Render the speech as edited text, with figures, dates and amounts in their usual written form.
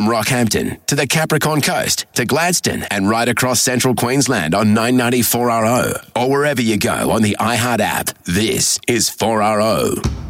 From Rockhampton to the Capricorn Coast to Gladstone and right across central Queensland on 994RO or wherever you go on the iHeart app. This is 4RO.